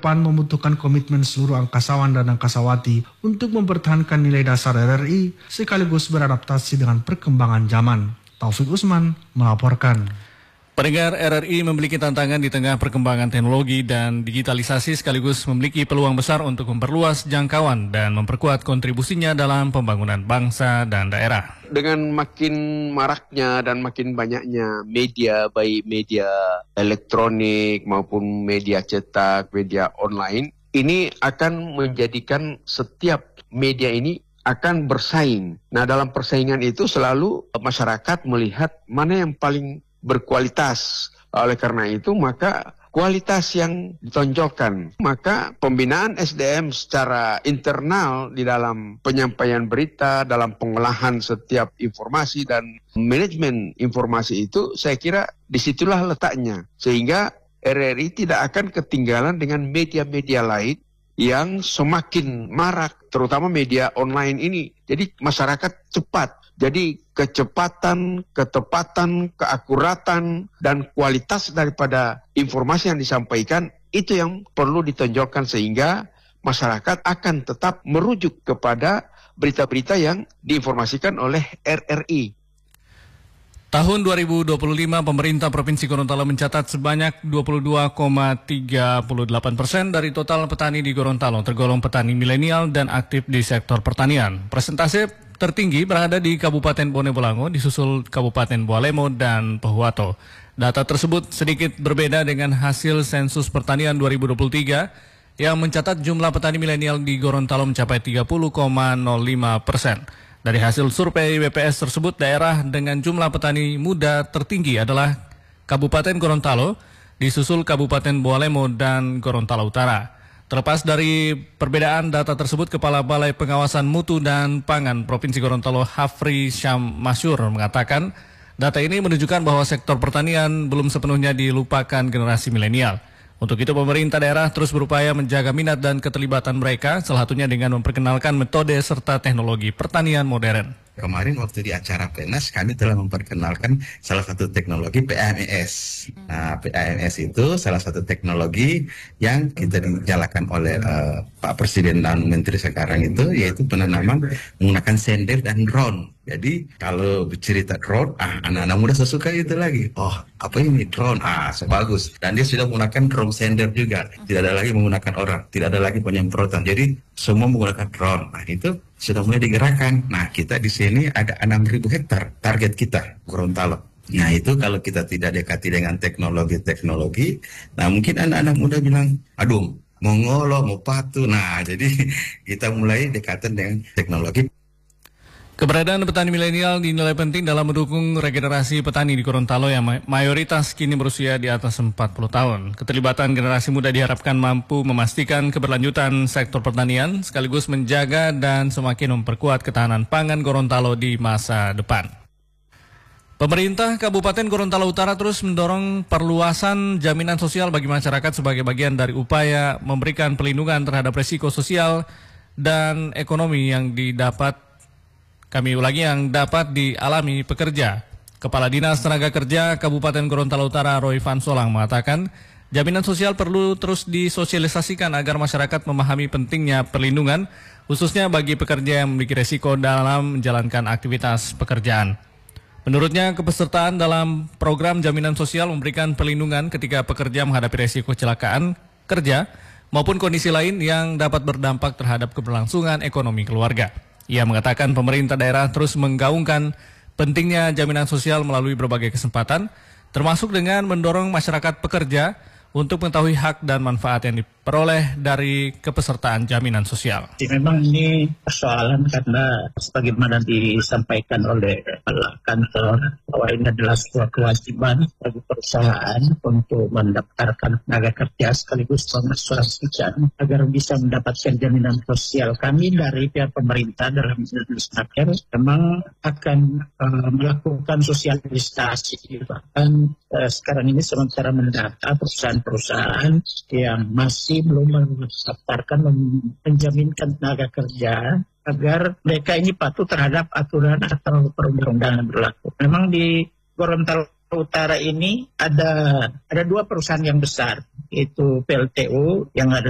depan membutuhkan komitmen seluruh angkasawan dan angkasawati untuk mempertahankan nilai dasar RRI sekaligus beradaptasi dengan perkembangan zaman. Taufik Usman melaporkan. Pendengar, RRI memiliki tantangan di tengah perkembangan teknologi dan digitalisasi sekaligus memiliki peluang besar untuk memperluas jangkauan dan memperkuat kontribusinya dalam pembangunan bangsa dan daerah. Dengan makin maraknya dan makin banyaknya media, baik media elektronik maupun media cetak, media online, ini akan menjadikan setiap media ini akan bersaing. Nah, dalam persaingan itu selalu masyarakat melihat mana yang paling berkualitas. Oleh karena itu, maka kualitas yang ditonjolkan. Maka pembinaan SDM secara internal di dalam penyampaian berita, dalam pengolahan setiap informasi dan manajemen informasi itu, saya kira disitulah letaknya. Sehingga RRI tidak akan ketinggalan dengan media-media lain yang semakin marak, terutama media online ini. Jadi masyarakat cepat. Jadi kecepatan, ketepatan, keakuratan, dan kualitas daripada informasi yang disampaikan itu yang perlu ditonjolkan sehingga masyarakat akan tetap merujuk kepada berita-berita yang diinformasikan oleh RRI. Tahun 2025, pemerintah Provinsi Gorontalo mencatat sebanyak 22,38% dari total petani di Gorontalo tergolong petani milenial dan aktif di sektor pertanian. Persentase tertinggi berada di Kabupaten Bone Bolango, disusul Kabupaten Bualemo dan Pohuwato. Data tersebut sedikit berbeda dengan hasil sensus pertanian 2023 yang mencatat jumlah petani milenial di Gorontalo mencapai 30,05%. Dari hasil survei BPS tersebut, daerah dengan jumlah petani muda tertinggi adalah Kabupaten Gorontalo, disusul Kabupaten Bualemo dan Gorontalo Utara. Terlepas dari perbedaan data tersebut, Kepala Balai Pengawasan Mutu dan Pangan Provinsi Gorontalo Hafri Syam Masyur mengatakan data ini menunjukkan bahwa sektor pertanian belum sepenuhnya dilupakan generasi milenial. Untuk itu pemerintah daerah terus berupaya menjaga minat dan keterlibatan mereka, salah satunya dengan memperkenalkan metode serta teknologi pertanian modern. Kemarin waktu di acara PNAS kami telah memperkenalkan salah satu teknologi PAMS. Nah, PAMS itu salah satu teknologi yang kita dijalankan oleh Pak Presiden dan Menteri sekarang itu, yaitu penanaman menggunakan sender dan drone. Jadi kalau bercerita drone, anak-anak muda sesuka itu lagi. Oh, apa ini drone? Bagus. Dan dia sudah menggunakan drone sender juga. Tidak ada lagi menggunakan orang, tidak ada lagi penyemprotan. Jadi semua menggunakan drone. Nah, itu sudah mulai digerakkan. Nah, kita di sini ada 6.000 hektar target kita, Gorontalo. Nah, itu kalau kita tidak dekati dengan teknologi-teknologi, nah mungkin anak-anak muda bilang, aduh, mau ngolo, mau patuh. Nah, jadi kita mulai dekatan dengan teknologi. Keberadaan petani milenial dinilai penting dalam mendukung regenerasi petani di Gorontalo yang mayoritas kini berusia di atas 40 tahun. Keterlibatan generasi muda diharapkan mampu memastikan keberlanjutan sektor pertanian sekaligus menjaga dan semakin memperkuat ketahanan pangan Gorontalo di masa depan. Pemerintah Kabupaten Gorontalo Utara terus mendorong perluasan jaminan sosial bagi masyarakat sebagai bagian dari upaya memberikan perlindungan terhadap risiko sosial dan ekonomi yang dapat dialami pekerja. Kepala Dinas Tenaga Kerja Kabupaten Gorontalo Utara Roy Van Solang mengatakan, jaminan sosial perlu terus disosialisasikan agar masyarakat memahami pentingnya perlindungan, khususnya bagi pekerja yang memiliki risiko dalam menjalankan aktivitas pekerjaan. Menurutnya, kepesertaan dalam program jaminan sosial memberikan perlindungan ketika pekerja menghadapi risiko kecelakaan kerja maupun kondisi lain yang dapat berdampak terhadap keberlangsungan ekonomi keluarga. Ia mengatakan pemerintah daerah terus menggaungkan pentingnya jaminan sosial melalui berbagai kesempatan, termasuk dengan mendorong masyarakat pekerja untuk mengetahui hak dan manfaat yang diperoleh dari kepesertaan jaminan sosial. Memang ini persoalan karena sebagaimana disampaikan oleh kepala kantor bahwa ini adalah sebuah kewajiban bagi perusahaan untuk mendaftarkan tenaga kerja sekaligus mengasuransikan agar bisa mendapatkan jaminan sosial. Kami dari pihak pemerintah dalam Disnaker memang akan melakukan sosialisasi. Bahkan sekarang ini sementara mendata perusahaan yang masih belum mendaftarkan menjaminkan tenaga kerja agar mereka ini patuh terhadap aturan atau perundang-undangan berlaku. Memang di Gorontalo Utara ini ada dua perusahaan yang besar, yaitu PLTU yang ada